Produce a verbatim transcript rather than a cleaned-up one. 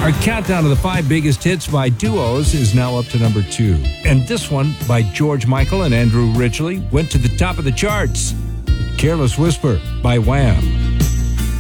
Our countdown of the five biggest hits by duos is now up to number two. And this one by George Michael and Andrew Ridgeley went to the top of the charts. Careless Whisper by Wham.